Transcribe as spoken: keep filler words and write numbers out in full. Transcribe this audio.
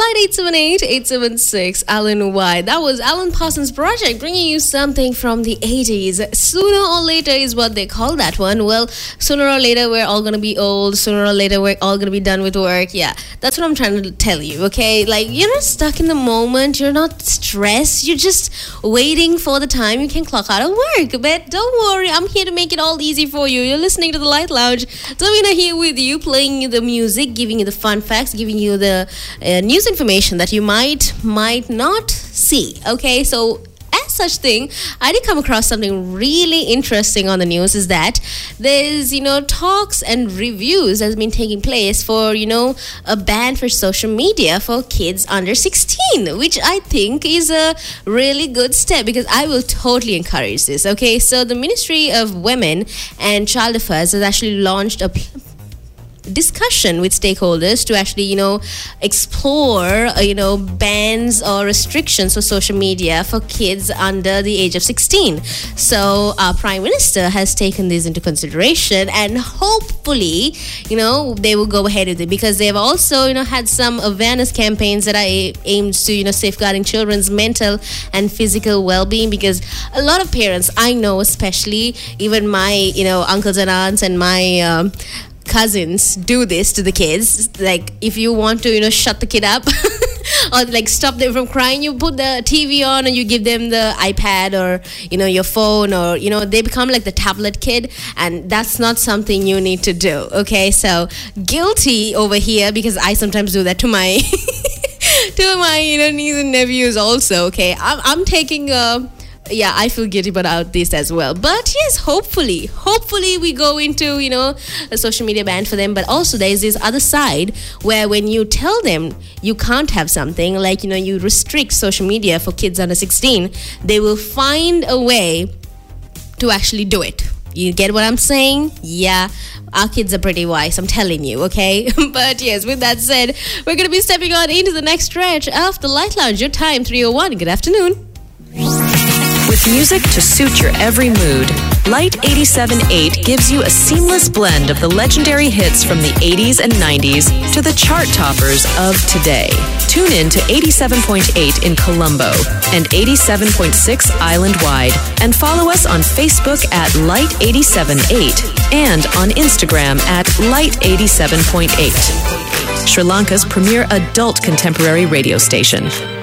Light eight seven eight, eight seven six, Alan White. That was Alan Parsons' project, bringing you something from the eighties. Sooner or later is what they call that one. Well, sooner or later we're all going to be old. Sooner or later we're all going to be done with work. Yeah, that's what I'm trying to tell you, okay? Like, you're not stuck in the moment. You're not stressed. You're just waiting for the time you can clock out of work. But don't worry, I'm here to make it all easy for you. You're listening to The Light Lounge. Davina here with you, playing you the music, giving you the fun facts, giving you the uh, news information that you might, might not see. Okay, so as such thing, I did come across something really interesting on the news, is that there's, you know, talks and reviews has been taking place for, you know, a ban for social media for kids under sixteen, which I think is a really good step, because I will totally encourage this. Okay, so the Ministry of Women and Child Affairs has actually launched a pl- discussion with stakeholders to actually, you know, explore, uh, you know, bans or restrictions for social media for kids under the age of sixteen. So our Prime Minister has taken this into consideration, and hopefully, you know, they will go ahead with it, because they've also, you know, had some awareness campaigns that are a- aimed to, you know, safeguarding children's mental and physical well-being, because a lot of parents, I know especially, even my, you know, uncles and aunts and my um, cousins do this to the kids. Like, if you want to, you know, shut the kid up or like stop them from crying, you put the T V on and you give them the iPad or, you know, your phone, or, you know, they become like the tablet kid, and that's not something you need to do. Okay, so guilty over here, because I sometimes do that to my to my, you know, nieces and nephews also. Okay, I'm, I'm taking a yeah, I feel guilty about this as well. But yes, hopefully, hopefully we go into, you know, a social media ban for them. But also there's this other side where when you tell them you can't have something, like, you know, you restrict social media for kids under sixteen, they will find a way to actually do it. You get what I'm saying? Yeah, our kids are pretty wise, I'm telling you, okay? But yes, with that said, we're going to be stepping on into the next stretch of the Light Lounge. Your time, three oh one. Good afternoon. With music to suit your every mood, Light eighty-seven point eight gives you a seamless blend of the legendary hits from the eighties and nineties to the chart toppers of today. Tune in to eighty-seven point eight in Colombo and eighty-seven point six island-wide, and follow us on Facebook at Light eighty-seven point eight and on Instagram at Light eighty-seven point eight. Sri Lanka's premier adult contemporary radio station.